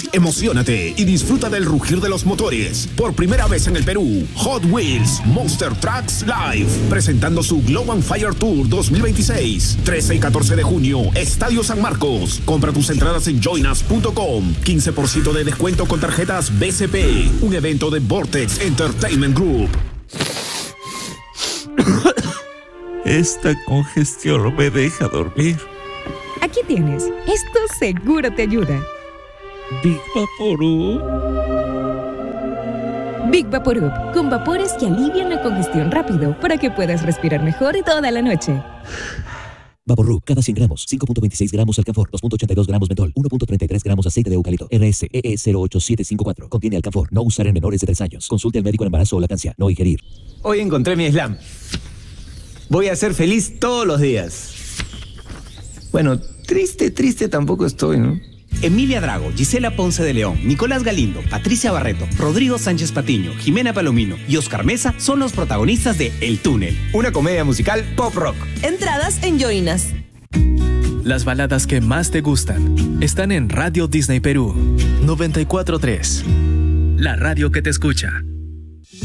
Emociónate y disfruta del rugir de los motores. Por primera vez en el Perú, Hot Wheels Monster Trucks Live, presentando su Glow and Fire Tour 2026. 13 y 14 de junio, Estadio San Marcos. Compra tus entradas en joinas.com. 15% de descuento con tarjetas BCP. Un evento de Vortex Entertainment Group. Esta congestión no me deja dormir. Aquí tienes. Esto seguro te ayuda. Big Vaporub. Big Vaporub, con vapores que alivian la congestión rápido para que puedas respirar mejor toda la noche. Vaporub, cada 100 gramos, 5.26 gramos alcanfor, 2.82 gramos mentol, 1.33 gramos aceite de eucalipto, RSEE 08754. Contiene alcanfor, no usar en menores de 3 años. Consulte al médico en embarazo o lactancia, no ingerir. Hoy encontré mi slam. Voy a ser feliz todos los días. Bueno, triste tampoco estoy, ¿no? Emilia Drago, Gisela Ponce de León, Nicolás Galindo, Patricia Barreto, Rodrigo Sánchez Patiño, Jimena Palomino y Oscar Mesa son los protagonistas de El Túnel, una comedia musical pop rock. Entradas en Joinas. Las baladas que más te gustan están en Radio Disney Perú 94.3. La radio que te escucha.